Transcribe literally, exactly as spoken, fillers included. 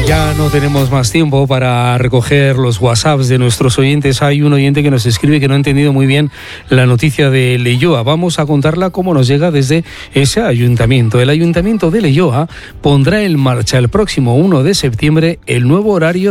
Ya no tenemos más tiempo para recoger los WhatsApps de nuestros oyentes. Hay un oyente que nos escribe que no ha entendido muy bien la noticia de Leioa. Vamos a contarla cómo nos llega desde ese ayuntamiento. El ayuntamiento de Leioa pondrá en marcha el próximo uno de septiembre el nuevo horario